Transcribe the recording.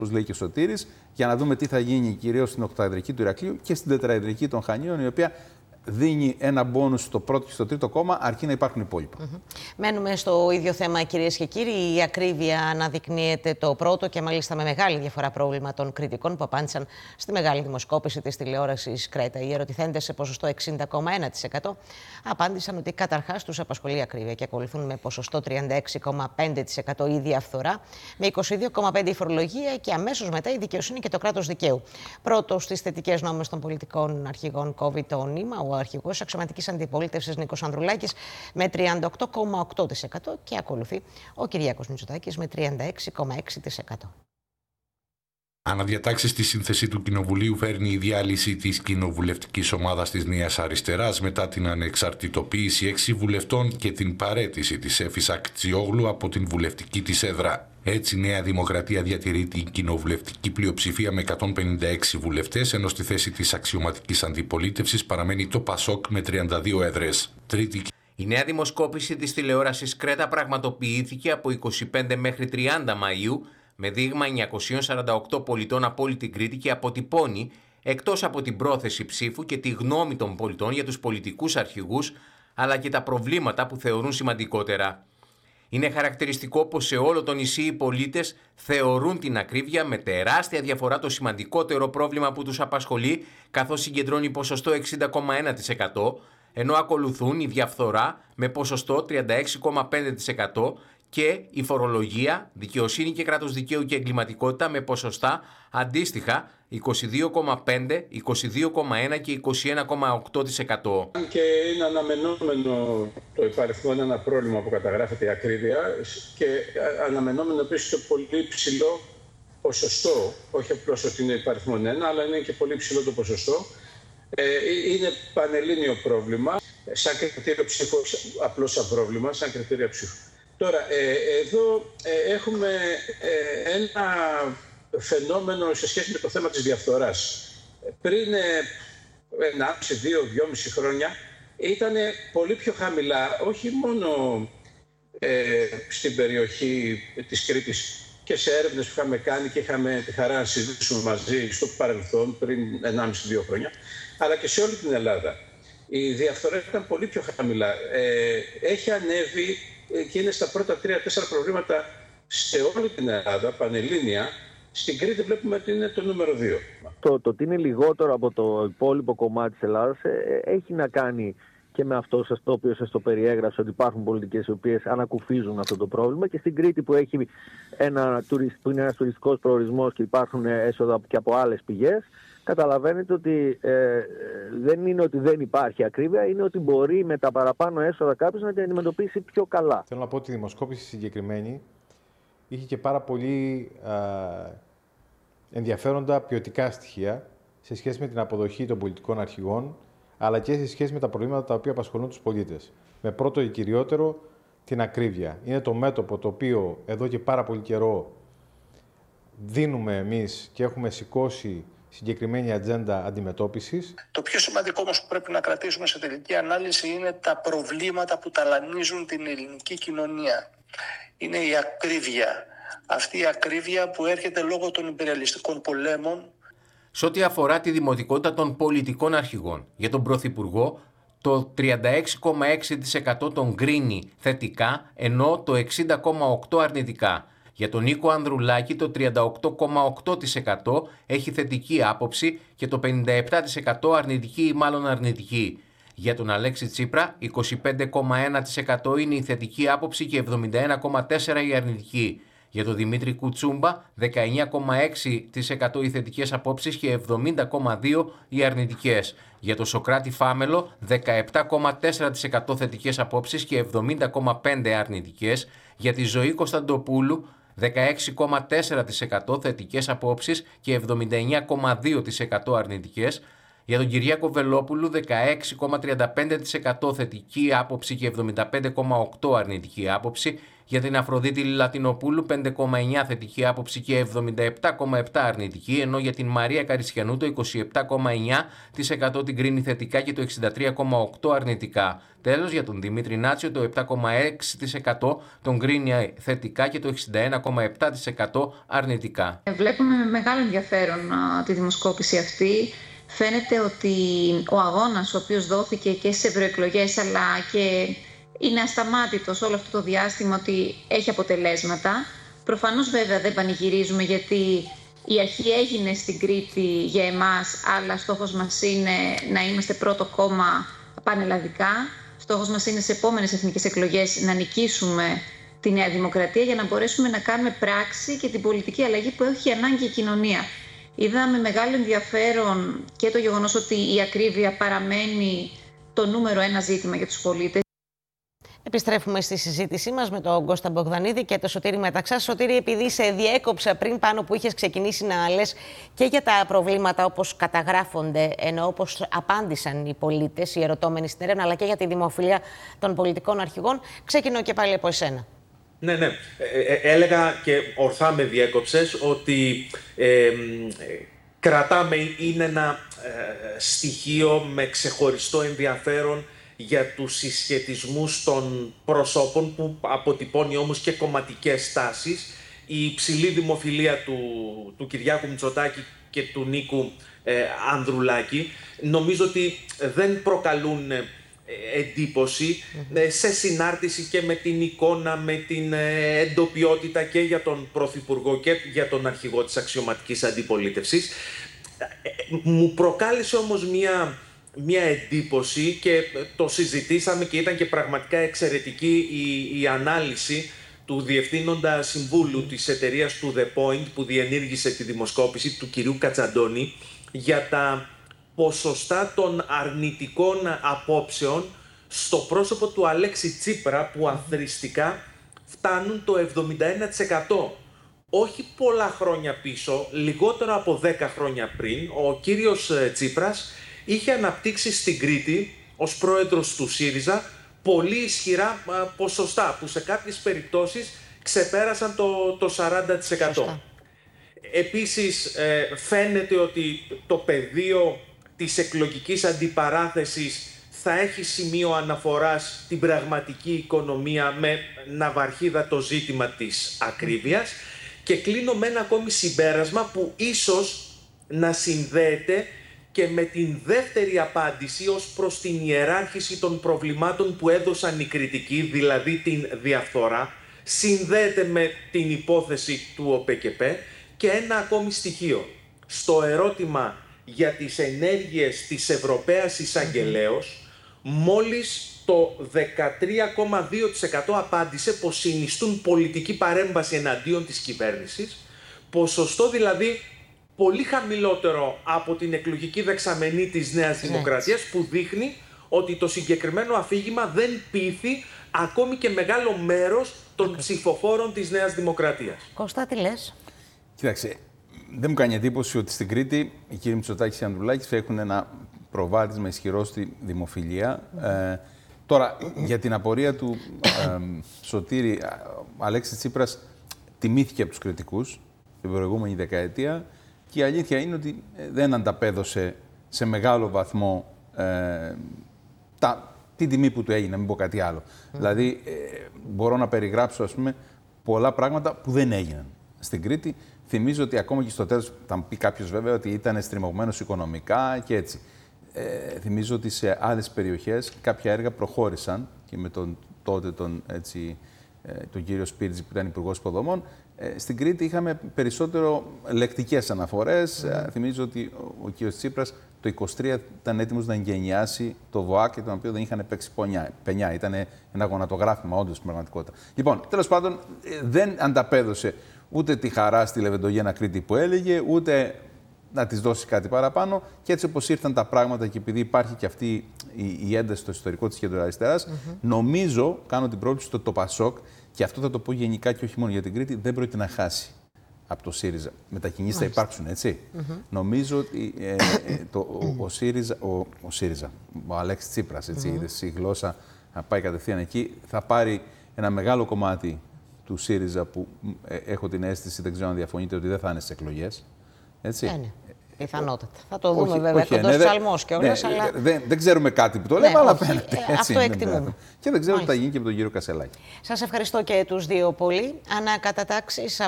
όπως λέει και ο Σωτήρης, για να δούμε τι θα γίνει κυρίως στην οκταεδρική του Ηρακλείου και στην τετραεδρική των Χανίων, η οποία δίνει ένα μπόνους στο πρώτο και στο τρίτο κόμμα, αρκεί να υπάρχουν υπόλοιπα. Μένουμε στο ίδιο θέμα, κυρίες και κύριοι. Η ακρίβεια αναδεικνύεται το πρώτο και μάλιστα με μεγάλη διαφορά πρόβλημα των κριτικών που απάντησαν στη μεγάλη δημοσκόπηση της τηλεόρασης Κρέτα. Οι ερωτηθέντες σε ποσοστό 60,1% απάντησαν ότι καταρχάς τους απασχολεί η ακρίβεια και ακολουθούν με ποσοστό 36,5% η διαφθορά, με 22,5% η φορολογία και αμέσως μετά η δικαιοσύνη και το κράτος δικαίου. Πρώτος στις θετικές νόμες των πολιτικών αρχηγών κόβει το νήμα ο αρχηγός αξιωματικής αντιπολίτευσης Νίκος Ανδρουλάκης με 38,8% και ακολουθεί ο Κυριάκος Μητσοτάκης με 36,6%. Αναδιατάξεις στη σύνθεση του Κοινοβουλίου φέρνει η διάλυση της κοινοβουλευτικής ομάδας της Νέας Αριστεράς μετά την ανεξαρτητοποίηση 6 βουλευτών και την παραίτηση της Εύης Ακτιόγλου από την βουλευτική της έδρα. Έτσι, η Νέα Δημοκρατία διατηρεί την κοινοβουλευτική πλειοψηφία με 156 βουλευτές, ενώ στη θέση της αξιωματικής αντιπολίτευσης παραμένει το ΠΑΣΟΚ με 32 έδρες. Τρίτη. Η νέα δημοσκόπηση της τηλεόρασης Κρέτα πραγματοποιήθηκε από 25 μέχρι 30 Μαΐου με δείγμα 948 πολιτών από όλη την Κρήτη και αποτυπώνει, εκτός από την πρόθεση ψήφου και τη γνώμη των πολιτών για τους πολιτικούς αρχηγούς, αλλά και τα προβλήματα που θεωρούν σημαντικότερα. Είναι χαρακτηριστικό πως σε όλο το νησί οι πολίτες θεωρούν την ακρίβεια με τεράστια διαφορά το σημαντικότερο πρόβλημα που τους απασχολεί, καθώς συγκεντρώνει ποσοστό 60,1%, ενώ ακολουθούν η διαφθορά με ποσοστό 36,5% και η φορολογία, δικαιοσύνη και κράτος δικαίου και εγκληματικότητα με ποσοστά αντίστοιχα 22,5%, 22,1% και 21,8%. Και είναι αναμενόμενο το υπαριθμό ένα πρόβλημα που καταγράφεται η ακρίβεια και αναμενόμενο επίσης το πολύ ψηλό ποσοστό, όχι απλώς ότι είναι υπαριθμό ένα, αλλά είναι και πολύ ψηλό το ποσοστό. Είναι πανελλήνιο πρόβλημα, σαν κριτήριο ψήφου, απλώς σαν πρόβλημα, σαν κριτήριο ψήφου. Τώρα, εδώ έχουμε ένα φαινόμενο σε σχέση με το θέμα της διαφθοράς. Πριν 1,5, 2,5 χρόνια ήταν πολύ πιο χαμηλά, όχι μόνο στην περιοχή της Κρήτης και σε έρευνες που είχαμε κάνει και είχαμε τη χαρά να συζητήσουμε μαζί στο παρελθόν, πριν 1,5-2 χρόνια, αλλά και σε όλη την Ελλάδα. Η διαφθορά ήταν πολύ πιο χαμηλά. Έχει ανέβει και είναι στα πρώτα 3-4 προβλήματα σε όλη την Ελλάδα, πανελλήνια. Στην Κρήτη βλέπουμε ότι είναι το νούμερο 2. Το ότι είναι λιγότερο από το υπόλοιπο κομμάτι της Ελλάδας έχει να κάνει και με αυτό το οποίο σας το περιέγραψα, ότι υπάρχουν πολιτικές οι οποίες ανακουφίζουν αυτό το πρόβλημα, και στην Κρήτη που έχει που είναι ένας τουριστικός προορισμός και υπάρχουν έσοδα και από άλλες πηγές, καταλαβαίνετε ότι δεν είναι ότι δεν υπάρχει ακρίβεια, είναι ότι μπορεί με τα παραπάνω έσοδα κάποιος να την αντιμετωπίσει πιο καλά. Θέλω να πω ότι η δημοσκόπηση συγκεκριμένη είχε και πάρα πολύ ενδιαφέροντα ποιοτικά στοιχεία σε σχέση με την αποδοχή των πολιτικών αρχηγών, αλλά και σε σχέση με τα προβλήματα τα οποία απασχολούν τους πολίτες. Με πρώτο και κυριότερο την ακρίβεια. Είναι το μέτωπο το οποίο εδώ και πάρα πολύ καιρό δίνουμε εμείς και έχουμε σηκώσει συγκεκριμένη ατζέντα αντιμετώπισης. Το πιο σημαντικό όμως που πρέπει να κρατήσουμε σε τελική ανάλυση είναι τα προβλήματα που ταλανίζουν την ελληνική κοινωνία. Είναι η ακρίβεια. Αυτή η ακρίβεια που έρχεται λόγω των ιμπεριαλιστικών πολέμων. Σε ό,τι αφορά τη δημοτικότητα των πολιτικών αρχηγών, για τον Πρωθυπουργό το 36,6% τον κρίνει θετικά, ενώ το 60,8% αρνητικά. Για τον Νίκο Ανδρουλάκη το 38,8% έχει θετική άποψη και το 57% αρνητική ή μάλλον αρνητική. Για τον Αλέξη Τσίπρα 25,1% είναι η θετική άποψη και 71,4% η αρνητική. Για τον Δημήτρη Κουτσούμπα 19,6% οι θετικές απόψεις και 70,2% οι αρνητικές. Για τον Σωκράτη Φάμελο 17,4% θετικές απόψεις και 70,5% αρνητικές. Για τη Ζωή Κωνσταντοπούλου 16,4% θετικές απόψεις και 79,2% αρνητικές. Για τον Κυριάκο Βελόπουλου 16,35% θετική άποψη και 75,8% αρνητική άποψη. Για την Αφροδίτη Λατινοπούλου 5,9% θετική άποψη και 77,7% αρνητική, ενώ για την Μαρία Καρισιανού το 27,9% την κρίνει θετικά και το 63,8% αρνητικά. Τέλος, για τον Δημήτρη Νάτσιο το 7,6% τον κρίνει θετικά και το 61,7% αρνητικά. Βλέπουμε με μεγάλο ενδιαφέρον τη δημοσκόπηση αυτή. Φαίνεται ότι ο αγώνας ο οποίος δόθηκε και στις ευρωεκλογές αλλά και είναι ασταμάτητος όλο αυτό το διάστημα, ότι έχει αποτελέσματα. Προφανώς βέβαια δεν πανηγυρίζουμε, γιατί η αρχή έγινε στην Κρήτη για εμάς, αλλά στόχος μας είναι να είμαστε πρώτο κόμμα πανελλαδικά. Στόχος μας είναι σε επόμενες εθνικές εκλογές να νικήσουμε τη Νέα Δημοκρατία για να μπορέσουμε να κάνουμε πράξη και την πολιτική αλλαγή που έχει ανάγκη η κοινωνία. Είδαμε μεγάλο ενδιαφέρον και το γεγονός ότι η ακρίβεια παραμένει το νούμερο ένα ζήτημα για τους πολίτες. Επιστρέφουμε στη συζήτησή μας με τον Κώστα Μπογδανίδη και το Σωτήρη Μεταξά. Σωτήρη, επειδή σε διέκοψα πριν πάνω που είχες ξεκινήσει να λες και για τα προβλήματα όπως καταγράφονται, ενώ όπως απάντησαν οι πολίτες, οι ερωτώμενοι στην έρευνα, αλλά και για τη δημοφιλία των πολιτικών αρχηγών, ξεκινώ και πάλι από εσένα. Ναι. Έλεγα και ορθά με διέκοψες ότι κρατάμε, είναι ένα στοιχείο με ξεχωριστό ενδιαφέρον για τους συσχετισμούς των προσώπων που αποτυπώνει όμως και κομματικές τάσεις. Η υψηλή δημοφιλία του Κυριάκου Μητσοτάκη και του Νίκου Ανδρουλάκη νομίζω ότι δεν προκαλούν εντύπωση σε συνάρτηση και με την εικόνα, με την εντοπιότητα και για τον Πρωθυπουργό και για τον αρχηγό της αξιωματικής αντιπολίτευσης. Μου προκάλεσε όμως μια εντύπωση και το συζητήσαμε και ήταν και πραγματικά εξαιρετική η ανάλυση του Διευθύνοντα Συμβούλου της εταιρείας του The Point που διενήργησε τη δημοσκόπηση, του κυρίου Κατσαντώνη, για τα ποσοστά των αρνητικών απόψεων στο πρόσωπο του Αλέξη Τσίπρα, που αθροιστικά φτάνουν το 71%. Όχι πολλά χρόνια πίσω, λιγότερο από 10 χρόνια πριν, ο κύριος Τσίπρας είχε αναπτύξει στην Κρήτη, ως πρόεδρος του ΣΥΡΙΖΑ, πολύ ισχυρά ποσοστά, που σε κάποιες περιπτώσεις ξεπέρασαν το 40%. Σωστά. Επίσης, φαίνεται ότι το πεδίο της εκλογικής αντιπαράθεσης θα έχει σημείο αναφοράς την πραγματική οικονομία, με ναυαρχίδα το ζήτημα της ακρίβειας. Και κλείνω με ένα ακόμη συμπέρασμα που ίσως να συνδέεται και με την δεύτερη απάντηση ως προς την ιεράρχηση των προβλημάτων που έδωσαν οι κριτικοί, δηλαδή την διαφθορά, συνδέεται με την υπόθεση του ΟΠΕΚΕΠΕ. Και ένα ακόμη στοιχείο. Στο ερώτημα για τις ενέργειες της Ευρωπαίας Εισαγγελέως, μόλις το 13,2% απάντησε πως συνιστούν πολιτική παρέμβαση εναντίον της κυβέρνησης, ποσοστό δηλαδή πολύ χαμηλότερο από την εκλογική δεξαμενή της Νέας Δημοκρατίας, που δείχνει ότι το συγκεκριμένο αφήγημα δεν πείθει ακόμη και μεγάλο μέρος των ψηφοφόρων της Νέας Δημοκρατίας. Κώστα, τι λες? Κοίταξε, δεν μου κάνει εντύπωση ότι στην Κρήτη οι κύριοι Μητσοτάκης και Ανδρουλάκης έχουν ένα προβάδισμα ισχυρό στη δημοφιλία. Τώρα, για την απορία του Σωτήρη, ο Αλέξης Τσίπρας τιμήθηκε από τους κριτικούς την προηγούμενη δεκαετία και η αλήθεια είναι ότι δεν ανταπέδωσε σε μεγάλο βαθμό την τιμή που του έγινε, μην πω κάτι άλλο. Δηλαδή, μπορώ να περιγράψω, ας πούμε, πολλά πράγματα που δεν έγιναν στην Κρήτη. Θυμίζω ότι ακόμα και στο τέλος, θα μου πει κάποιος βέβαια ότι ήταν στριμωγμένος οικονομικά και έτσι. Θυμίζω ότι σε άλλες περιοχές κάποια έργα προχώρησαν και με τον κύριο Σπίρτζη που ήταν Υπουργός Υποδομών. Στην Κρήτη είχαμε περισσότερο λεκτικές αναφορές. Θυμίζω ότι ο κύριος Τσίπρας το 23 ήταν έτοιμος να εγκαινιάσει το ΒΟΑΚ, τον οποίο δεν είχαν παίξει πενιά. Ήταν ένα γονατογράφημα όντως στην πραγματικότητα. Λοιπόν, τέλος πάντων, δεν ανταπέδωσε ούτε τη χαρά στη Λεβεντογένα Κρήτη που έλεγε, ούτε να της δώσει κάτι παραπάνω. Και έτσι όπως ήρθαν τα πράγματα και επειδή υπάρχει και αυτή η ένταση στο ιστορικό της κεντροαριστεράς, νομίζω, κάνω την πρόβλεψη, ότι το ΠΑΣΟΚ, και αυτό θα το πω γενικά και όχι μόνο για την Κρήτη, δεν πρόκειται να χάσει από το ΣΥΡΙΖΑ. Μετακινήσεις θα υπάρξουν, έτσι. Νομίζω ότι ο Αλέξης Τσίπρας, έτσι, είδες, η γλώσσα να πάει κατευθείαν εκεί, θα πάρει ένα μεγάλο κομμάτι του ΣΥΡΙΖΑ που έχω την αίσθηση, δεν ξέρω αν διαφωνείτε, ότι δεν θα είναι στις εκλογές. Έτσι. Ναι. Πιθανότατα. Θα το δούμε βέβαια κοντός ψαλμός και όλες, αλλά... Δεν ξέρουμε κάτι που το λέμε, αλλά φαίνεται. Αυτό εκτιμούμε. Και δεν ξέρω τι θα γίνει και με τον κύριο Κασσελάκη. Σας ευχαριστώ και τους δύο πολύ. Ανακατατάξεις